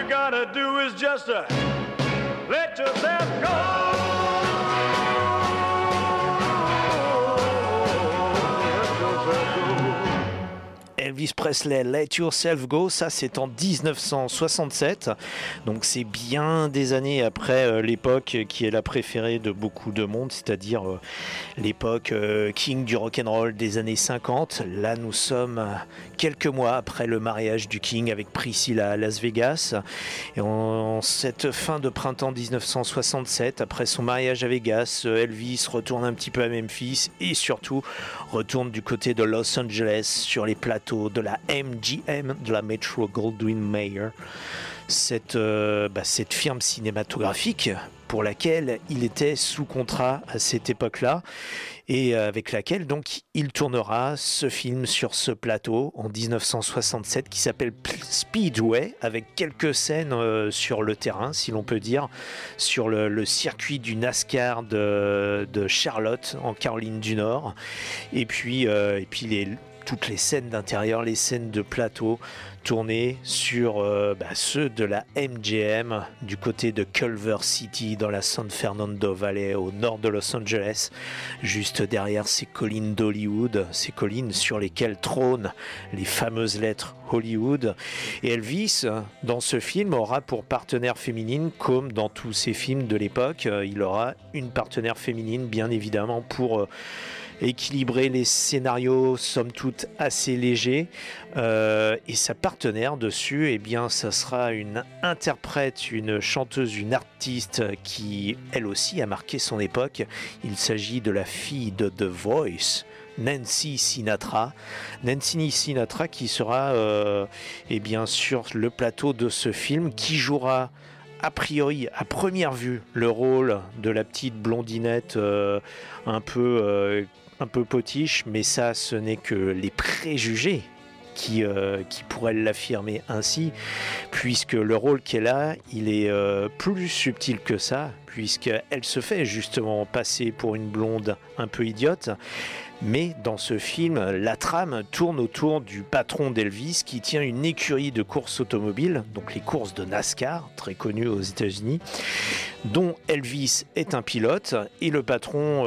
gotta do is just let yourself go. Elvis Presley, Let Yourself Go, ça c'est en 1967, donc c'est bien des années après l'époque qui est la préférée de beaucoup de monde, c'est-à-dire l'époque King du rock'n'roll des années 50. Là nous sommes quelques mois après le mariage du King avec Priscilla à Las Vegas, et en cette fin de printemps 1967, après son mariage à Vegas, Elvis retourne un petit peu à Memphis et surtout retourne du côté de Los Angeles sur les plateaux de la MGM, de la Metro-Goldwyn-Mayer, cette firme cinématographique pour laquelle il était sous contrat à cette époque-là et avec laquelle donc il tournera ce film sur ce plateau en 1967 qui s'appelle Speedway, avec quelques scènes sur le terrain, si l'on peut dire, sur le circuit du NASCAR de Charlotte en Caroline du Nord, et puis toutes les scènes d'intérieur, les scènes de plateau tournées sur ceux de la MGM du côté de Culver City dans la San Fernando Valley au nord de Los Angeles, juste derrière ces collines d'Hollywood, ces collines sur lesquelles trônent les fameuses lettres Hollywood. Et Elvis, dans ce film, aura pour partenaire féminine, comme dans tous ces films de l'époque, il aura une partenaire féminine bien évidemment pour équilibrer les scénarios somme toute assez légers, et sa partenaire dessus, eh bien ça sera une interprète, une chanteuse, une artiste qui elle aussi a marqué son époque. Il s'agit de la fille de The Voice, Nancy Sinatra. Nancy Sinatra qui sera sur le plateau de ce film, qui jouera a priori, à première vue, le rôle de la petite blondinette un peu potiche, mais ça, ce n'est que les préjugés qui pourraient l'affirmer ainsi, puisque le rôle qu'elle a, il est plus subtil que ça, puisqu'elle se fait justement passer pour une blonde un peu idiote. Mais dans ce film, la trame tourne autour du patron d'Elvis qui tient une écurie de courses automobiles, donc les courses de NASCAR, très connues aux États-Unis, dont Elvis est un pilote, et le patron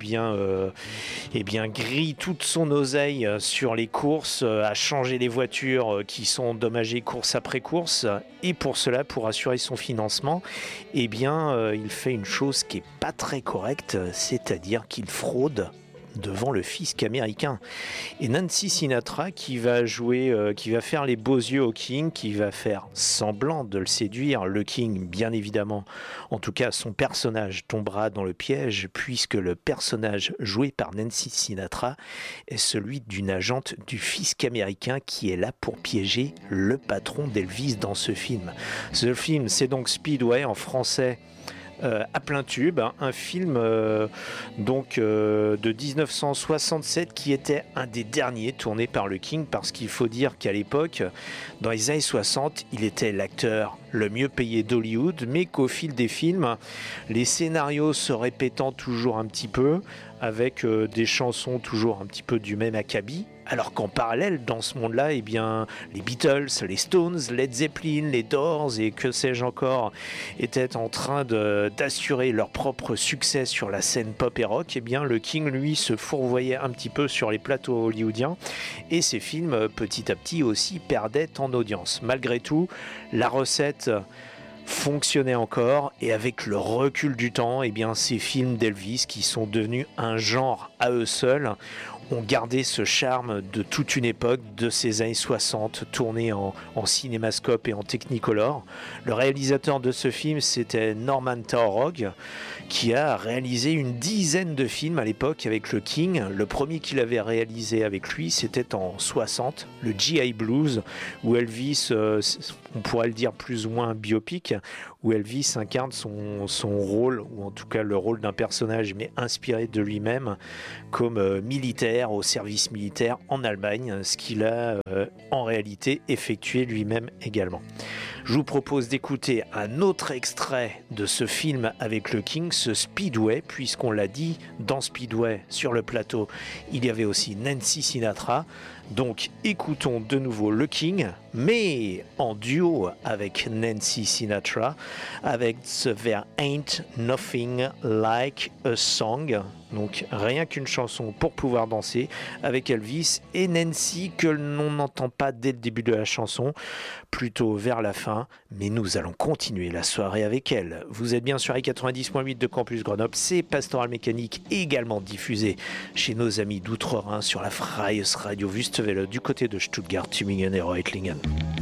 grille toute son oseille sur les courses, à changer les voitures qui sont endommagées course après course, et pour cela, pour assurer son financement, il fait une chose qui est pas très correcte, c'est-à-dire qu'il fraude devant le fisc américain. Et Nancy Sinatra qui va faire les beaux yeux au King, qui va faire semblant de le séduire. Le King, bien évidemment, en tout cas son personnage tombera dans le piège, puisque le personnage joué par Nancy Sinatra est celui d'une agente du fisc américain qui est là pour piéger le patron d'Elvis dans ce film. Ce film, c'est donc Speedway, en français à plein tube, un film de 1967 qui était un des derniers tournés par le King, parce qu'il faut dire qu'à l'époque, dans les années 60, il était l'acteur le mieux payé d'Hollywood, mais qu'au fil des films, les scénarios se répétant toujours un petit peu, avec des chansons toujours un petit peu du même acabit, alors qu'en parallèle, dans ce monde-là, les Beatles, les Stones, Led Zeppelin, les Doors et que sais-je encore, étaient en train d'assurer leur propre succès sur la scène pop et rock. Le King, lui, se fourvoyait un petit peu sur les plateaux hollywoodiens, et ses films, petit à petit aussi, perdaient en audience. Malgré tout, la recette fonctionnait encore, et avec le recul du temps, ces films d'Elvis, qui sont devenus un genre à eux seuls, ont gardé ce charme de toute une époque, de ces années 60, tournés en cinémascope et en technicolor. Le réalisateur de ce film, c'était Norman Taurog, qui a réalisé une dizaine de films à l'époque avec le King. Le premier qu'il avait réalisé avec lui, c'était en 60, le G.I. Blues, où Elvis, on pourrait le dire plus ou moins biopic, où Elvis incarne son rôle, ou en tout cas le rôle d'un personnage, mais inspiré de lui-même, comme militaire, au service militaire en Allemagne, ce qu'il a en réalité effectué lui-même également. Je vous propose d'écouter un autre extrait de ce film avec le King, ce Speedway, puisqu'on l'a dit, dans Speedway, sur le plateau, il y avait aussi Nancy Sinatra. Donc écoutons de nouveau Le King, mais en duo avec Nancy Sinatra, avec ce vers Ain't Nothing Like a Song. Donc rien qu'une chanson pour pouvoir danser avec Elvis et Nancy que l'on n'entend pas dès le début de la chanson, plutôt vers la fin, mais nous allons continuer la soirée avec elle. Vous êtes bien sur les 90.8 de Campus Grenoble, c'est Pastoral Mécanique, également diffusé chez nos amis d'Outre-Rhin sur la Freies Radio Wüstewelle du côté de Stuttgart, Tübingen et Reutlingen.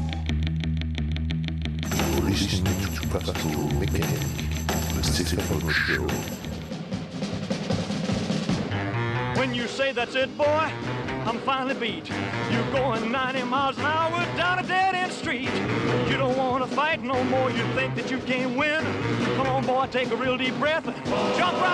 When you say that's it, boy, I'm finally beat. You're going 90 miles an hour down a dead-end street. You don't want to fight no more. You think that you can't win. Come on, boy, take a real deep breath. Jump right